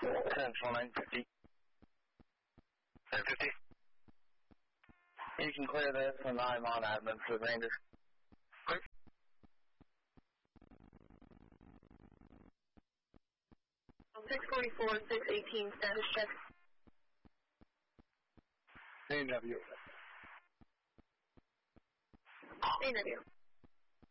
Central 950. 950. You can clear this, and I'm on admin for the remainder. Clear. 644, 618, status check. AW. AW.